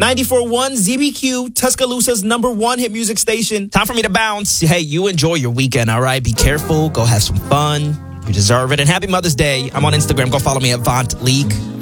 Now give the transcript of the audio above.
94.1 ZBQ, Tuscaloosa's #1 hit music station. Time for me to bounce. Hey, you enjoy your weekend, all right? Be careful. Go have some fun. You deserve it. And happy Mother's Day. I'm on Instagram. Go follow me at Vaunt League.